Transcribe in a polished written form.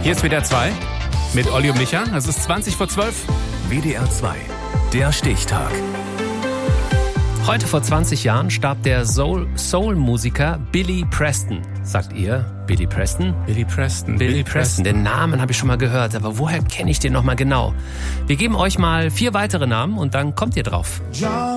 Hier ist WDR 2 mit Olli und Micha. Es ist 20 vor 12. WDR 2, der Stichtag. Heute vor 20 Jahren starb der Soul-Musiker Billy Preston. Sagt ihr Billy Preston? Billy Preston. Billy Preston. Den Namen habe ich schon mal gehört, aber woher kenne ich den nochmal genau? Wir geben euch mal 4 weitere Namen und dann kommt ihr drauf.